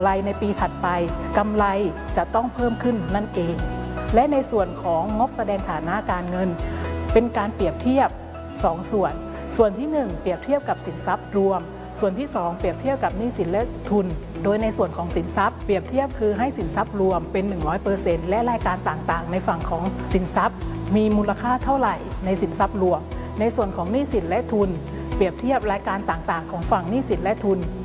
กำไรในปีถัดไปกำไรจะต้องเพิ่มขึ้นนั่นเองและในส่วนของงบแสดงฐานะการเงินเป็นการเปรียบเทียบ2ส่วนที่1เปรียบเทียบกับสินทรัพย์รวมส่วนที่2เปรียบเทียบกับหนี้สินและทุนโดยในส่วนของสินทรัพย์เปรียบเทียบคือให้สินทรัพย์รวมเป็น 100% และรายการต่างๆในฝั่งของสินทรัพย์มีมูลค่าเท่าไหร่ในสินทรัพย์รวมในส่วนของหนี้สินและทุนเปรียบเทียบรายการต่างๆของฝั่งหนี้สินและทุน